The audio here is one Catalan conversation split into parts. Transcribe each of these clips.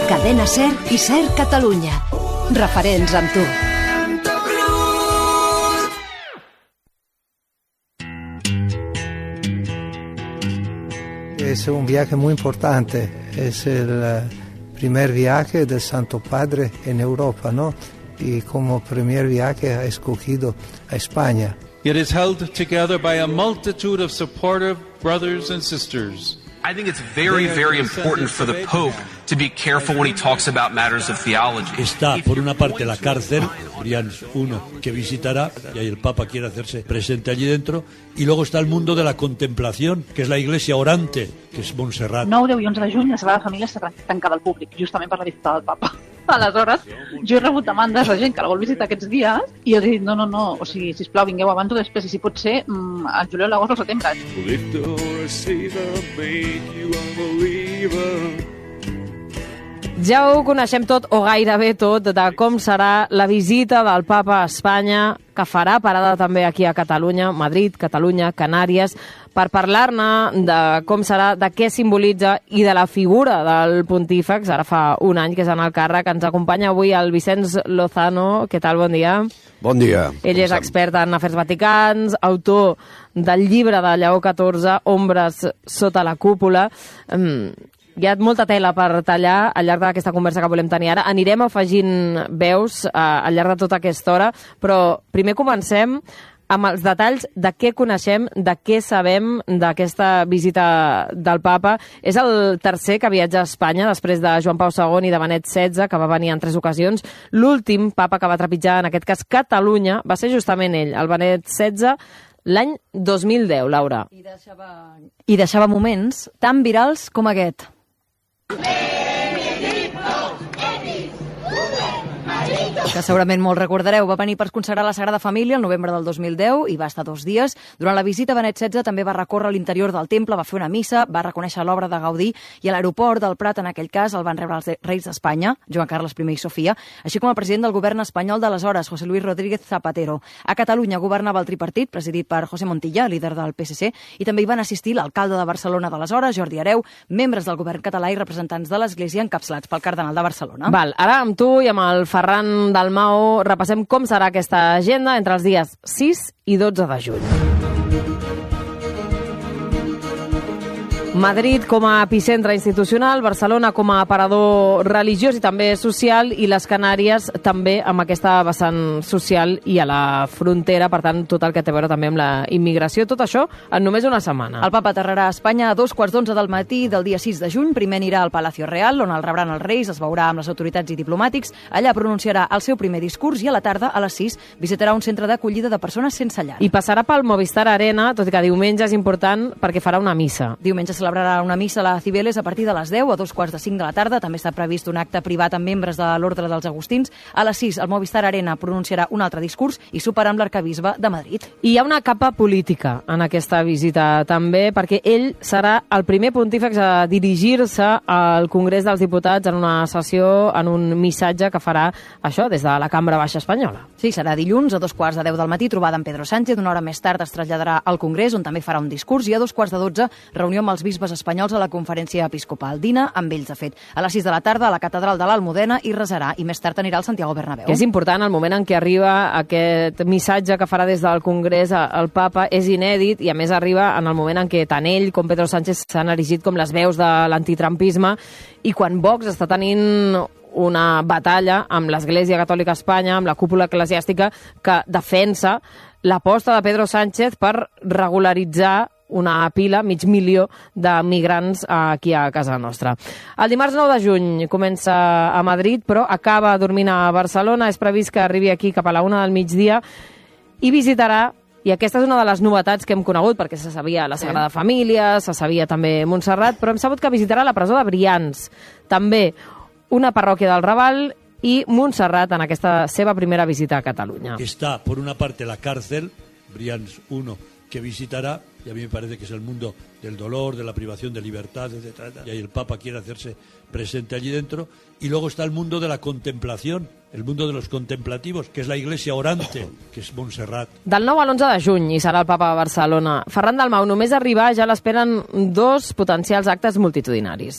Cadena SER i SER Catalunya. Referents amb tu. Es un viaje muy importante, es el primer viaje del Santo Padre en Europa, ¿no? Y como primer viaje ha escogido a España. It is held together by a multitude of supportive brothers and sisters. I think it's very, very important for the Pope to be careful when he talks about matters of theology. Está, por una parte, la cárcel, Brians I, que visitará, y ahí el Papa quiere hacerse presente allí dentro, y luego está el mundo de la contemplación, que es la iglesia orante, que és Montserrat. 9, 10 i 11 de juny la Sagrada Família està tancada al públic, justament per la visita del Papa. Aleshores, jo he rebut demandes de gent que la vol visitar aquests dies i els he dit, no, o sigui, sisplau, vingueu abans o després, i si pot ser, al juliol, l'agost o setembre. Ja ho coneixem tot, o gairebé tot, de com serà la visita del Papa a Espanya, que farà parada també aquí a Catalunya, Madrid, Catalunya, Canàries, per parlar-ne de com serà, de què simbolitza i de la figura del pontífex. Ara fa un any que és en el càrrec. Ens acompanya avui el Vicenç Lozano. Què tal? Bon dia. Bon dia. Ell és expert en afers vaticans, autor del llibre de Lleó XIV, Ombres sota la cúpula. Hi ha molta tela per tallar al llarg d'aquesta conversa que volem tenir ara. Anirem afegint veus al llarg de tota aquesta hora, però primer comencem amb els detalls de què coneixem, de què sabem d'aquesta visita del Papa. És el tercer que viatja a Espanya, després de Joan Pau II i de Benet XVI, que va venir en 3 ocasions. L'últim Papa que va trepitjar, en aquest cas, Catalunya, va ser justament ell, el Benet XVI, l'any 2010, Laura. I deixava moments tan virals com aquest. Que segurament molt recordareu. Va venir per consagrar la Sagrada Família el novembre del 2010 i va estar 2 dies. Durant la visita, Benet XVI també va recórrer l'interior del temple, va fer una missa, va reconèixer l'obra de Gaudí i a l'aeroport del Prat, en aquell cas, el van rebre els reis d'Espanya, Joan Carles I i Sofia, així com el president del govern espanyol d'aleshores, José Luis Rodríguez Zapatero. A Catalunya governava el tripartit, presidit per José Montilla, líder del PSC, i també hi van assistir l'alcalde de Barcelona d'aleshores, Jordi Hereu, membres del govern català i representants de l'Església encapçalats pel cardenal de Barcelona. Val, ara amb tu i amb el Ferran Dalmau repassem com serà aquesta agenda entre els dies 6 i 12 de juny. Madrid com a epicentre institucional, Barcelona com a aparador religiós i també social, i les Canàries també amb aquesta vessant social i a la frontera, per tant, tot el que té a veure també amb la immigració. Tot això en només una setmana. El Papa aterrarà a Espanya a 2:15 del matí del dia 6 de juny. Primer anirà al Palacio Real, on el rebran els reis, es veurà amb les autoritats i diplomàtics. Allà pronunciarà el seu primer discurs i a la tarda, a les 6, visitarà un centre d'acollida de persones sense llar. I passarà pel Movistar Arena, tot i que diumenge és important perquè farà una missa. Diumenge celebrarà una missa a la Cibeles a partir de les 10 a 2:45 de la tarda. També està previst un acte privat amb membres de l'Ordre dels Agustins. A les 6, el Movistar Arena pronunciarà un altre discurs i soparà amb l'arcabisbe de Madrid. I hi ha una capa política en aquesta visita també, perquè ell serà el primer pontífex a dirigir-se al Congrés dels Diputats en una sessió, en un missatge que farà això des de la Cambra Baixa espanyola. Sí, serà dilluns a 2:15 del matí, trobada amb Pedro Sánchez. Una hora més tard es traslladarà al Congrés, on també farà un discurs, i a 2:12, reunió amb els bisbes espanyols a la conferència episcopal. Dina amb ells, de fet. A les 6 de la tarda a la catedral de l'Almudena hi resarà, i més tard anirà al Santiago Bernabéu. Que és important el moment en què arriba aquest missatge que farà des del Congrés el Papa, és inèdit, i a més arriba en el moment en què tant ell com Pedro Sánchez s'han erigit com les veus de l'antitrampisme, i quan Vox està tenint una batalla amb l'Església Catòlica a Espanya, amb la cúpula eclesiàstica, que defensa l'aposta de Pedro Sánchez per regularitzar una pila, 500.000 de migrants aquí a casa nostra. El dimarts 9 de juny comença a Madrid, però acaba dormint a Barcelona. És previst que arribi aquí cap a la 1 del migdia i visitarà, i aquesta és una de les novetats que hem conegut, perquè se sabia la Sagrada Família, se sabia també Montserrat, però hem sabut que visitarà la presó de Brians, també una parròquia del Raval i Montserrat en aquesta seva primera visita a Catalunya. Está, por una parte, la cárcel, Brians I, que visitará, y a mí me parece que es el mundo del dolor, de la privación de libertad, etc. Y ahí el Papa quiere hacerse presente allí dentro. Y luego está el mundo de la contemplación, el mundo de los contemplativos, que es la iglesia orante, que és Montserrat. Del 9 a l'11 de juny hi serà el Papa a Barcelona. Ferran Dalmau, només arribar ja l'esperen 2 potencials actes multitudinaris.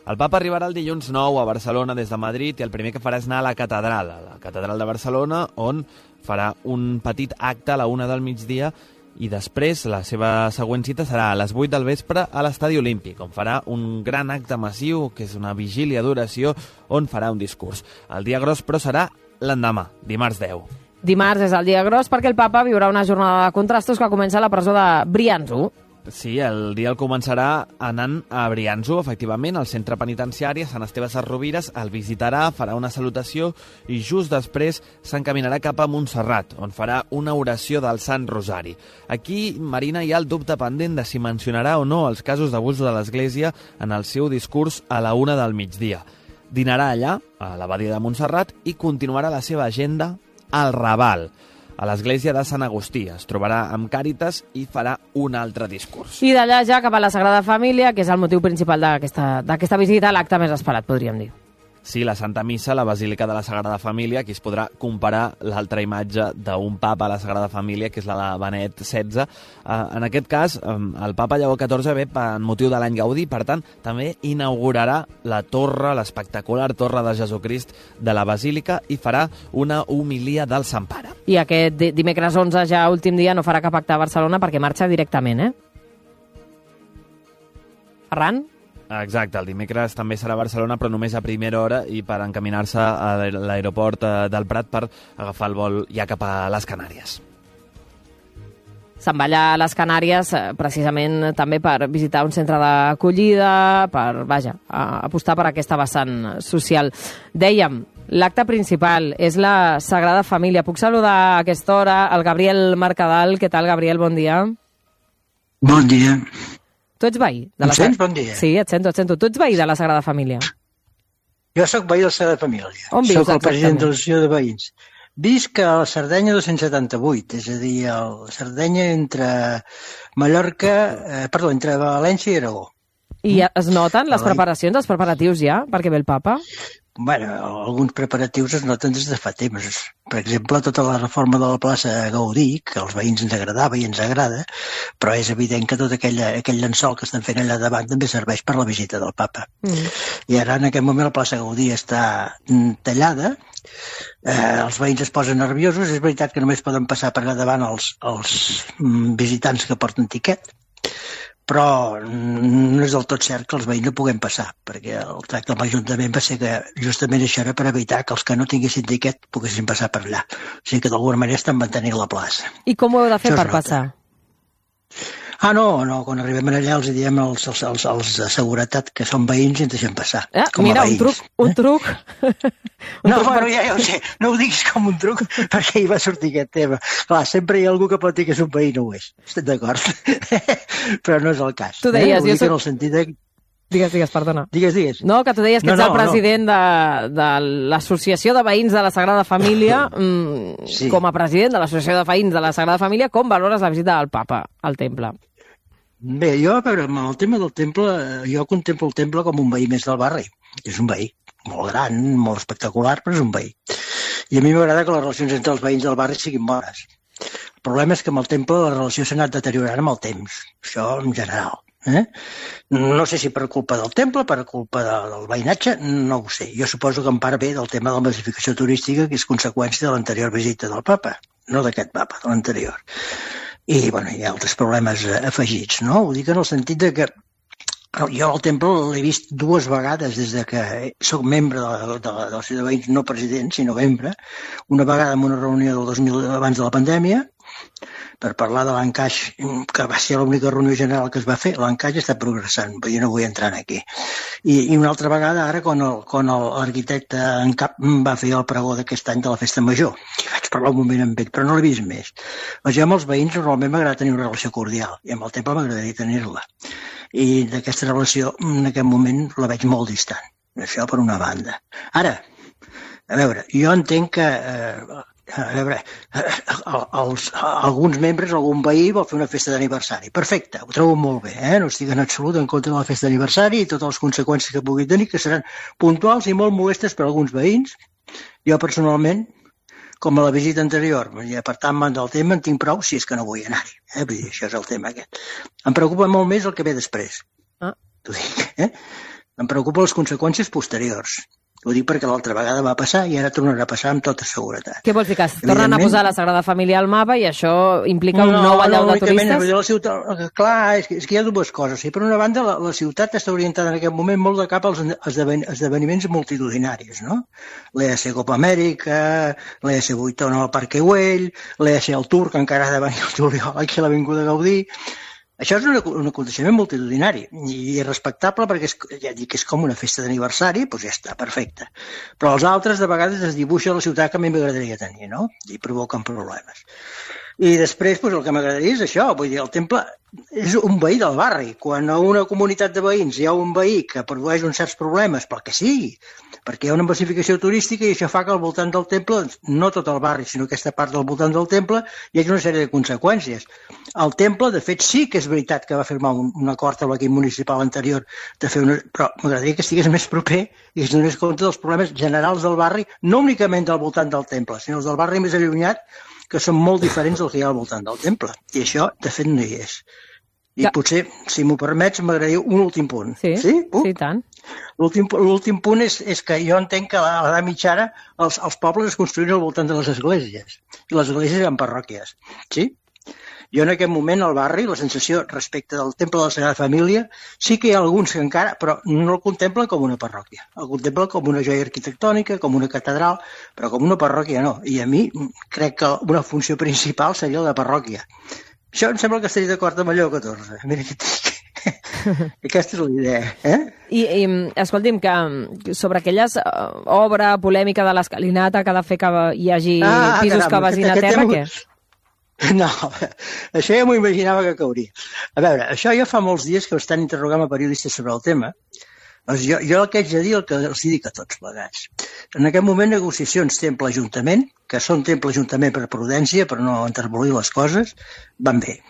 El papa arribarà el dilluns 9 a Barcelona des de Madrid i el primer que farà és anar a la catedral de Barcelona, on farà un petit acte a la 1 del migdia i després la seva següent cita serà a les 8 del vespre a l'Estadi Olímpic, on farà un gran acte massiu, que és una vigília d'oració, on farà un discurs. El dia gros, però, serà l'endemà, dimarts 10. Dimarts és el dia gros perquè el papa viurà una jornada de contrastos que comença a la presó de Brianço. Sí, el dia el començarà anant a Brianço, efectivament, al centre penitenciari, a Sant Esteve Sesrovires, el visitarà, farà una salutació i just després s'encaminarà cap a Montserrat, on farà una oració del Sant Rosari. Aquí, Marina, hi ha el dubte pendent de si mencionarà o no els casos d'abús de l'Església en el seu discurs a la 1 del migdia. Dinarà allà, a l'abadia de Montserrat, i continuarà la seva agenda al Raval, a l'església de Sant Agustí. Es trobarà amb Càritas i farà un altre discurs. I d'allà ja cap a la Sagrada Família, que és el motiu principal d'aquesta visita, l'acte més esperat, podríem dir. Sí, la Santa Missa, la Basílica de la Sagrada Família, aquí es podrà comparar l'altra imatge d'un papa a la Sagrada Família, que és la de Benet XVI. En aquest cas, el papa Lleó XIV ve en motiu de l'any Gaudí, per tant, també inaugurarà la torre, l'espectacular torre de Jesucrist de la Basílica, i farà una homilia del Sant Pare. I aquest dimecres 11, ja últim dia, no farà cap acte a Barcelona perquè marxa directament, Ferran? Exacte, el dimecres també serà a Barcelona, però només a primera hora i per encaminar-se a l'aeroport del Prat per agafar el vol ja cap a les Canàries. Se'n va allà a les Canàries precisament també per visitar un centre d'acollida, per, apostar per aquesta vessant social. Dèiem, l'acte principal és la Sagrada Família. Puc saludar a aquesta hora el Gabriel Mercadal. Què tal, Gabriel? Bon dia. Bon dia. Tu ets veí de la... Em sents? Bon dia. Sí, et sento. Tu ets veí de la Sagrada Família? Jo sóc veí de la Sagrada Família. On vius, soc el president de l'Associació de Veïns. Visc a la Cerdanya 278, és a dir, a la Cerdanya entre entre València i Aragó. I es noten les preparacions, els preparatius ja, perquè ve el papa? Bueno, alguns preparatius es noten des de fa temps. Per exemple, tota la reforma de la plaça Gaudí, que als veïns ens agradava i ens agrada, però és evident que tot aquell llençol que estan fent allà davant també serveix per la visita del papa. I ara, en aquest moment, la plaça Gaudí està tallada, els veïns es posen nerviosos, és veritat que només poden passar per allà davant els visitants que porten tiquet, però no és del tot cert que els veïns no puguem passar, perquè el tracte amb l'Ajuntament va ser que justament això era per evitar que els que no tinguessin tiquet poguessin passar per allà. O sigui que d'alguna manera estan mantenint la plaça. I com ho heu de fer per passar? No, quan arribem allà els diem als de seguretat que són veïns i ens deixem passar. Mira, un truc. No, ja ho sé, no ho diguis com un truc, perquè hi va sortir aquest tema. Clar, sempre hi ha algú que pot dir que és un veí, no ho és. Estem d'acord. Però no és el cas. Tu deies, jo soc... en el sentit de... Digues, perdona. Digues. No, que tu deies que ets el president de l'Associació de Veïns de la Sagrada Família. Sí. Com a president de l'Associació de Veïns de la Sagrada Família, com valores la visita del papa al temple? Bé, jo, a veure, amb el tema del temple, jo contemplo el temple com un veí més del barri. És un veí molt gran, molt espectacular, però és un veí. I a mi m'agrada que les relacions entre els veïns del barri siguin bones. El problema és que amb el temple la relació s'ha anat deteriorant amb el temps. Això en general. No sé si per culpa del temple, per culpa del veïnatge, no ho sé. Jo suposo que en part ve del tema de la massificació turística, que és conseqüència de l'anterior visita del papa, no d'aquest papa, de l'anterior. I, bueno, hi ha altres problemes afegits, no? Ho dic en el sentit de que jo al temple l'he vist 2 vegades des de que soc membre de l'Associació de Veïns, no president, sinó membre, una vegada en una reunió del 2000 abans de la pandèmia, per parlar de l'encaix, que va ser l'única reunió general que es va fer. L'encaix està progressant, però jo no vull entrar aquí. I una altra vegada, ara, quan l'arquitecte en cap va fer el pregó d'aquest any de la Festa Major, i vaig parlar un moment amb ell, però no l'he vist més. Jo amb els veïns normalment m'agrada tenir una relació cordial, i amb el temple m'agradaria tenir-la. I d'aquesta relació, en aquest moment, la veig molt distant. Això per una banda. Ara, a veure, jo entenc que... alguns membres, algun veí vol fer una festa d'aniversari. Perfecte, ho trobo molt bé, no estic en absolut en contra de la festa d'aniversari i totes les conseqüències que pugui tenir, que seran puntuals i molt molestes per a alguns veïns. Jo personalment, com a la visita anterior, i apartant-me del tema, en tinc prou si és que no vull anar-hi. Vull dir, això és el tema aquest. Em preocupa molt més el que ve després. T'ho dic, Em preocupen les conseqüències posteriors. Ho dic perquè l'altra vegada va passar i ara tornarà a passar amb tota seguretat. Què vols dir, que es tornen a posar la Sagrada Família al mapa i això implica un nou allau de turistes? La ciutat, clar, és que hi ha dues coses. Per una banda, la ciutat està orientada en aquest moment molt de cap als esdeveniments multitudinaris, no? L'ESC Copa Amèrica, l'ESC Vuitton al Parc Güell, l'ESC el Tour, que encara ha de venir el juliol aquí a l'Avinguda Gaudí. Això és un aconteixement multitudinari i respectable perquè ja dic que és com una festa d'aniversari, doncs ja està, perfecte. Però els altres de vegades es dibuixa la ciutat que a mi m'agradaria tenir, no? I provoquen problemes. I després el que m'agradaria és això, vull dir, el temple és un veí del barri. Quan a una comunitat de veïns hi ha un veí que produeix uns certs problemes, pel que sigui, perquè hi ha una massificació turística i això fa que al voltant del temple, no tot el barri, sinó aquesta part del voltant del temple, hi hagi una sèrie de conseqüències. El temple, de fet, sí que és veritat que va firmar un acord amb l'equip municipal anterior de fer però m'agradaria que estigués més proper i es donés compte dels problemes generals del barri, no únicament del voltant del temple, sinó els del barri més allunyat, que són molt diferents del que hi ha al voltant del temple. I això, de fet, no hi és. I potser, si m'ho permets, m'agradaria un últim punt. Sí, sí, tant. L'últim punt és que jo entenc que a l'edat mitjana els pobles es construïen al voltant de les esglésies. I les esglésies eren parròquies. Sí? Jo en aquest moment al barri, la sensació respecte del temple de la Sagrada Família, sí que hi ha alguns que encara, però no el contemplen com una parròquia. El contemplen com una joia arquitectònica, com una catedral, però com una parròquia no. I a mi crec que una funció principal seria la de parròquia. Això em sembla que estaria d'acord amb allò 14. Mira què dic. Aquesta és la idea. I escolti'm, que sobre aquelles obra polèmica de l'escalinata que ha de fer que hi hagi pisos que vagin a terra, què? No, això ja m'ho imaginava que cauria. A veure, això ja fa molts dies que estan interrogant a periodistes sobre el tema. Jo el que haig de dir el que els dic a tots plegats. En aquest moment negociacions temple-ajuntament, que són temple-ajuntament per prudència, per no enterbolir les coses, van bé.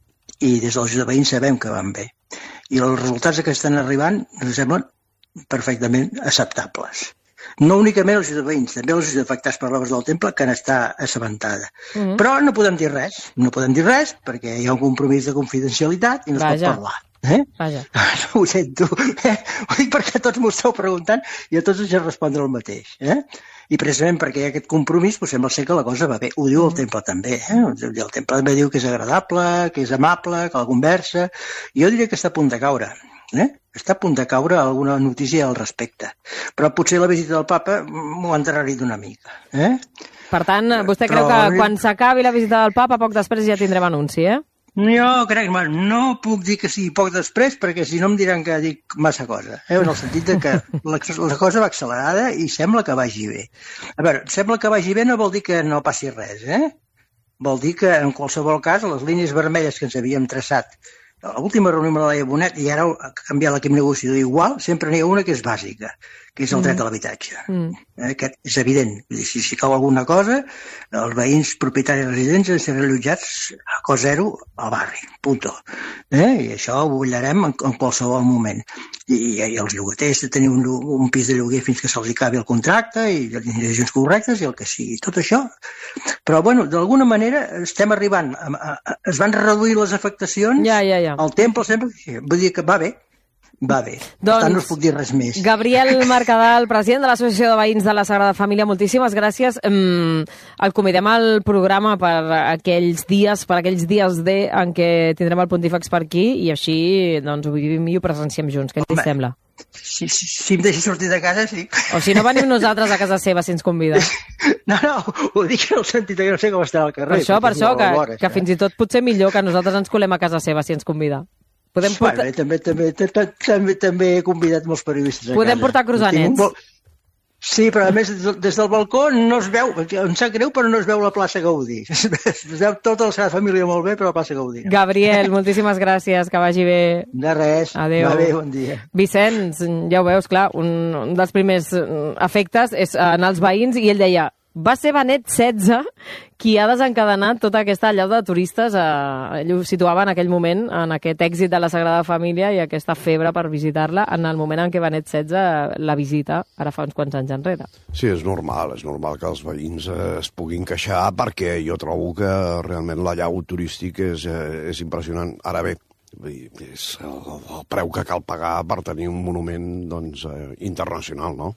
I des dels veïns sabem que van bé. I els resultats que estan arribant ens semblen perfectament acceptables. No únicament els veïns, també els afectats per l'obra del temple, que n'està assabentada. Però no podem dir res. No podem dir res perquè hi ha un compromís de confidencialitat i no es pot parlar. Vaja. Ho sento. Ho dic perquè tots m'ho esteu preguntant i a tots us he respondre el mateix. I precisament perquè hi ha aquest compromís sembla ser que la cosa va bé. Ho diu el temple també. El temple també diu que és agradable, que és amable, que la conversa. Jo diria que està a punt de caure. Està a punt de caure alguna notícia al respecte. Però potser la visita del papa m'ho ha endarrerit una mica. Per tant, vostè creu que quan s'acabi la visita del papa, poc després ja tindrem anunci, Jo crec que no puc dir que sigui poc després, perquè si no em diran que dic massa cosa. En el sentit que la cosa va accelerada i sembla que vagi bé. A veure, sembla que vagi bé no vol dir que no passi res, Vol dir que, en qualsevol cas, les línies vermelles que ens havíem traçat a l'última reunió amb la Laia Bonet, i ara ha canviat l'equip negociador igual, sempre n'hi ha una que és bàsica, que és el dret a l'habitatge. Aquest és evident. Si cau alguna cosa, els veïns propietaris residents seran allotjats a cost zero al barri. Punto. I això ho bullarem en qualsevol moment. I els llogaters de tenir un pis de lloguer fins que se'ls acabi el contracte i les decisions correctes i el que sigui. Tot això. Però, d'alguna manera estem arribant. Es van reduir les afectacions. Ja. El temple sempre... Vull dir que va bé. Va bé. Per tant, no us puc dir res més. Gabriel Mercadal, president de l'Associació de Veïns de la Sagrada Família, moltíssimes gràcies. El convidem al programa per aquells dies en què tindrem el Pontífex per aquí i així ho vivim i ho presenciem junts. Què li sembla? Si em deixi sortir de casa, sí. O si no, venim nosaltres a casa seva si ens convida. No, ho dic en el sentit que no sé com estarà al carrer. Per això, que fins i tot potser millor que nosaltres ens colem a casa seva si ens convida. També he convidat molts periodistes a casa. Podem portar croissants. Sí, però a més des del balcó no es veu, em sap greu, però no es veu la plaça Gaudí. Es veu tota la seva família molt bé, però la plaça Gaudí. Gabriel, moltíssimes gràcies, que vagi bé. De res. Adéu. Va bé, bon dia. Vicenç, ja ho veus, clar, un dels primers efectes és anar als veïns i ell deia, va ser Benet XVI qui ha desencadenat tota aquesta allau de turistes. Ell ho situava en aquell moment, en aquest èxit de la Sagrada Família i aquesta febre per visitar-la en el moment en què Benet XVI la visita, ara fa uns quants anys enrere. Sí, és normal que els veïns es puguin queixar perquè jo trobo que realment l'allau turístic és impressionant. Ara bé, És el preu que cal pagar per tenir un monument internacional, no?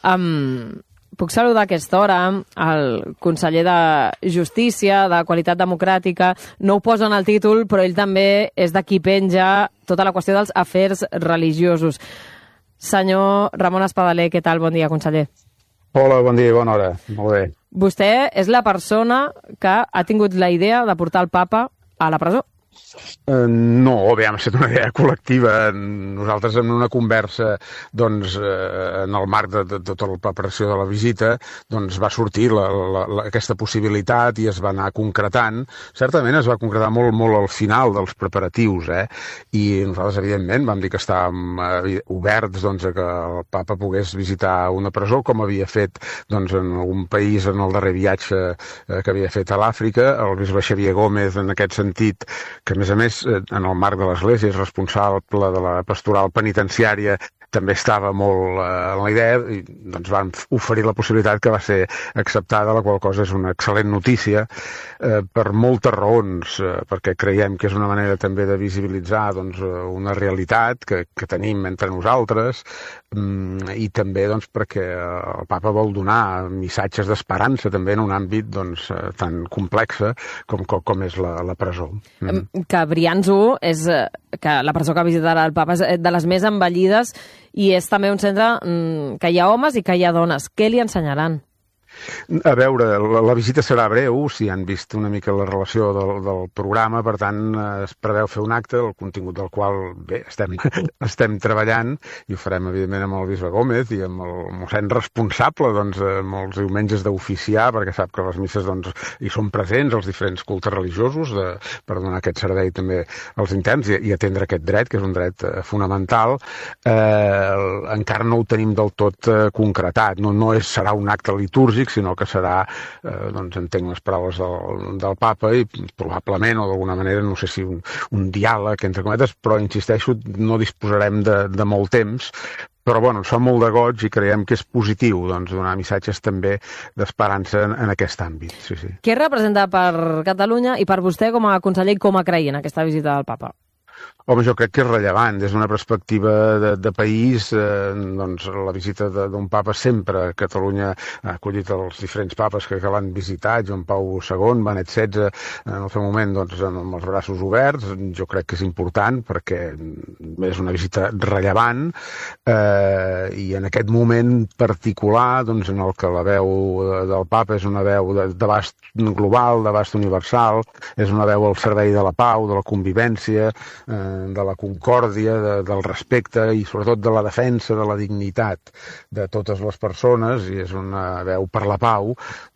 Puc saludar a aquesta hora el conseller de Justícia, de Qualitat Democràtica. No ho posa en el títol, però ell també és de qui penja tota la qüestió dels afers religiosos. Senyor Ramon Espadaler, què tal? Bon dia, conseller. Hola, bon dia, bona hora. Molt bé. Vostè és la persona que ha tingut la idea de portar el papa a la presó. No, ha estat una idea col·lectiva. Nosaltres en una conversa en el marc de tota la preparació de la visita va sortir aquesta possibilitat i es va anar concretant. Certament es va concretar molt al final dels preparatius, i nosaltres evidentment vam dir que estàvem oberts a que el papa pogués visitar una presó, com havia fet en algun país en el darrer viatge que havia fet a l'Àfrica. El bisbe Xavier Gómez, en aquest sentit, que a més, en el marc de l'Església, és responsable de la pastoral penitenciària, també estava molt en la idea i van oferir la possibilitat que va ser acceptada, la qual cosa és una excel·lent notícia per moltes raons, perquè creiem que és una manera també de visibilitzar una realitat que tenim entre nosaltres i també perquè el papa vol donar missatges d'esperança també en un àmbit tan complex com és la presó. Que Brians-1 és que la presó que visitarà el papa és de les més envellides i és també un centre que hi ha homes i que hi ha dones. Què li ensenyaran? A veure, la visita serà breu, si han vist una mica la relació del programa, per tant es preveu fer un acte, el contingut del qual bé, estem treballant i ho farem evidentment amb el bisbe Gómez i amb el mossèn responsable molts diumenges d'oficiar, perquè sap que les misses hi són presents els diferents cultes religiosos per donar aquest servei també als interns i atendre aquest dret, que és un dret fonamental. Encara no ho tenim del tot concretat, no serà un acte litúrgic, sinó que serà, entenc les paraules del papa i probablement, o d'alguna manera, no sé si un diàleg, entre cometes, però insisteixo, no disposarem de molt temps, però som molt de goig i creiem que és positiu donar missatges també d'esperança en aquest àmbit. Sí. Què representa per Catalunya i per vostè com a conseller i com a creient aquesta visita del papa? Home, jo crec que és rellevant. Des d'una perspectiva de país, la visita d'un papa sempre. Catalunya ha acollit els diferents papes que l'han visitat, Joan Pau II, Benet XVI, en el seu moment amb els braços oberts. Jo crec que és important perquè és una visita rellevant i en aquest moment particular en el que la veu del papa és una veu d'abast global, d'abast universal, és una veu al servei de la pau, de la convivència, de la concòrdia, del respecte i sobretot de la defensa de la dignitat de totes les persones, i és una veu per la pau,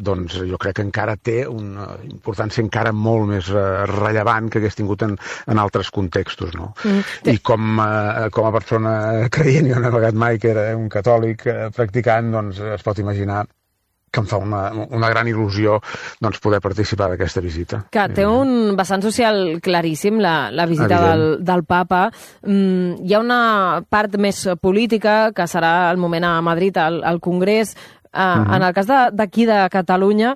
jo crec que encara té una importància encara molt més rellevant que hagués tingut en altres contextos, no? I com a persona creient, jo no he negat mai que era un catòlic practicant, es pot imaginar que em fa una gran il·lusió poder participar d'aquesta visita. Que té un vessant social claríssim, la visita del papa. Hi ha una part més política, que serà el moment a Madrid, al Congrés. En el cas d'aquí de Catalunya,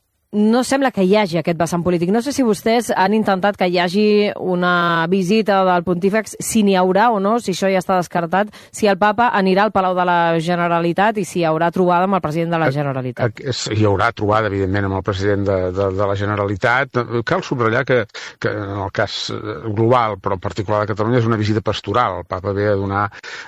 no sembla que hi hagi aquest vessant polític. No sé si vostès han intentat que hi hagi una visita del pontífex, si n'hi haurà o no, si això ja està descartat, si el papa anirà al Palau de la Generalitat i si hi haurà trobada amb el president de la Generalitat. Hi haurà trobada, evidentment, amb el president de la Generalitat. Cal subratllar que en el cas global, però en particular de Catalunya, és una visita pastoral. El papa ve a donar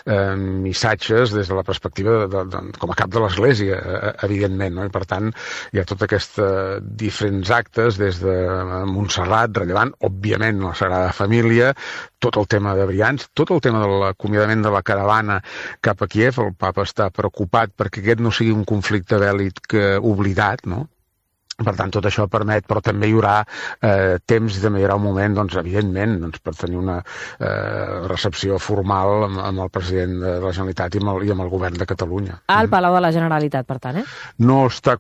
missatges des de la perspectiva com a cap de l'Església, evidentment, no? I per tant hi ha tota aquesta diferents actes des de Montserrat, rellevant, òbviament la Sagrada Família, tot el tema de Brians, tot el tema de l'acomiadament de la caravana cap a Kíev. El papa està preocupat perquè aquest no sigui un conflicte bèl·lic oblidat, no? Per tant, tot això permet, però també hi haurà temps i també hi haurà un moment, evidentment, per tenir una recepció formal amb el president de la Generalitat i amb el govern de Catalunya. Al Palau de la Generalitat, per tant, No està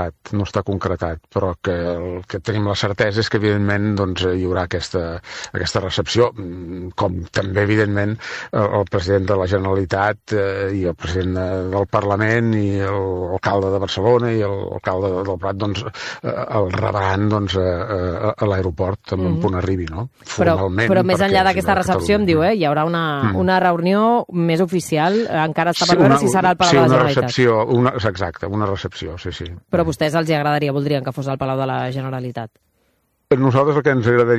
concretat, però que el que tenim la certesa és que, evidentment, hi haurà aquesta recepció, com també, evidentment, el president de la Generalitat i el president del Parlament i l'alcalde de Barcelona i l'alcalde del Prat, el rebran doncs, a l'aeroport en un punt arribi, no? Formalment. Però més enllà d'aquesta recepció, em diu, hi haurà una reunió més oficial, encara està per veure si serà al Palau de la Generalitat. Sí, una recepció, exacte, una recepció, sí. Però a vostès els agradaria, voldrien que fos al Palau de la Generalitat? Per nosaltres el que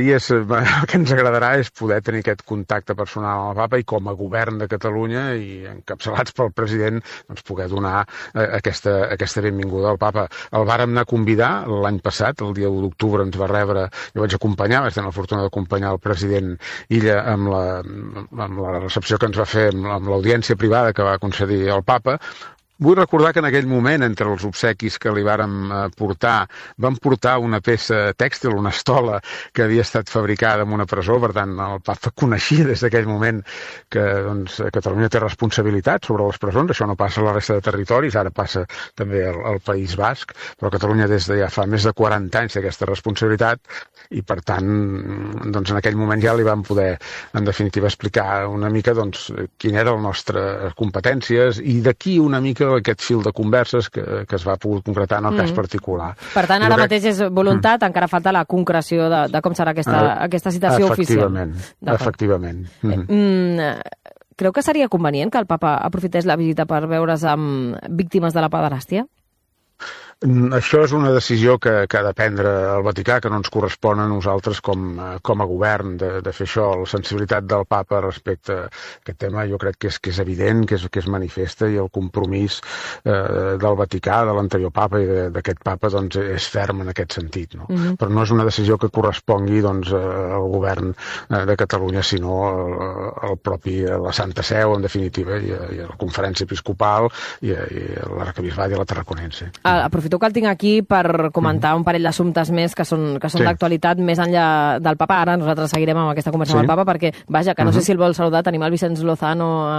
ens agradarà és poder tenir aquest contacte personal amb el papa i com a govern de Catalunya i encapçalats pel president doncs, poder donar aquesta benvinguda al papa. El vàrem anar a convidar l'any passat, el dia 1 d'octubre ens va rebre, jo vaig acompanyar, vaig tenir la fortuna d'acompanyar el president Illa amb la recepció que ens va fer amb l'audiència privada que va concedir el papa. Vull recordar que en aquell moment, entre els obsequis que li vàrem portar, vam portar una peça tèxtil, una estola que havia estat fabricada en una presó, per tant, el papa coneixia des d'aquell moment que doncs, Catalunya té responsabilitat sobre les presons, això no passa a la resta de territoris, ara passa també al País Basc, però Catalunya des de ja fa més de 40 anys té aquesta responsabilitat i, per tant, doncs, en aquell moment ja li vam poder, en definitiva, explicar una mica doncs, quin era les nostres competències i d'aquí una mica aquest fil de converses que es va poder concretar en el cas particular. Per tant, ara mateix és voluntat, encara falta la concreció de com serà aquesta citació oficial. Efectivament. Creu que seria convenient que el papa aprofités la visita per veure's amb víctimes de la pederàstia? Això és una decisió que ha de prendre el Vaticà, que no ens correspon a nosaltres com a govern de fer això. La sensibilitat del papa respecte a aquest tema jo crec que és evident, que és manifesta, i el compromís del Vaticà, de l'anterior papa i d'aquest papa doncs, és ferm en aquest sentit. No? Però no és una decisió que correspongui doncs, al govern de Catalunya, sinó al propi la Santa Seu, en definitiva, i a la Conferència Episcopal, i a l'Arquebisbat i a la Tarraconense. Aprofito que el tinc aquí per comentar un parell d'assumptes més que són d'actualitat més enllà del papa. Ara nosaltres seguirem amb aquesta conversa amb el papa perquè, vaja, que no sé si el vol saludar, tenim el Vicenç Lozano